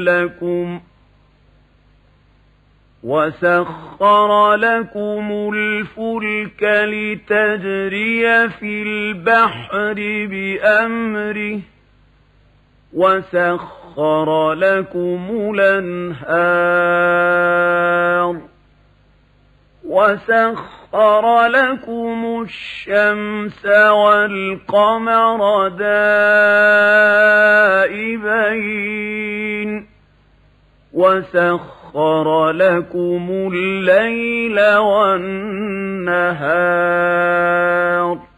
لكم وسخر لكم الفلك لتجري في البحر بأمره وسخر لكم الأنهار وسخر لكم الشمس والقمر دائبين وسخر لكم الليل والنهار